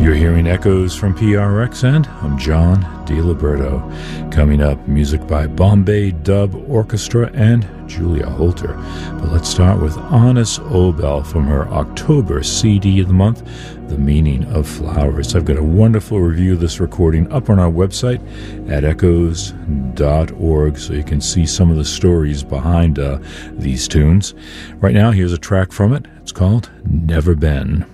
You're hearing Echoes from PRX, and I'm John DiLiberto. Coming up, music by Bombay Dub Orchestra and Julia Holter. But let's start with Anis Obel from her October CD of the month, The Meaning of Flowers. I've got a wonderful review of this recording up on our website at echoes.org, so you can see some of the stories behind these tunes. Right now, here's a track from it. It's called Never Been.